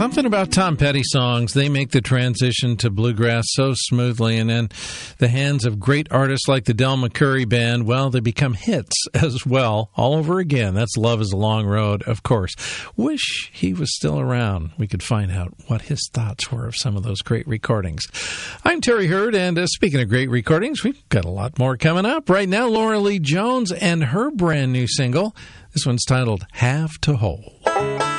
Something about Tom Petty songs, they make the transition to bluegrass so smoothly, and in the hands of great artists like the Del McCoury Band, well, they become hits as well, all over again. That's Love is a Long Road, of course. Wish he was still around. We could find out what his thoughts were of some of those great recordings. I'm Terry Hurd, and speaking of great recordings, we've got a lot more coming up. Right now, Laura Lee Jones and her brand new single. This one's titled Have to Hold.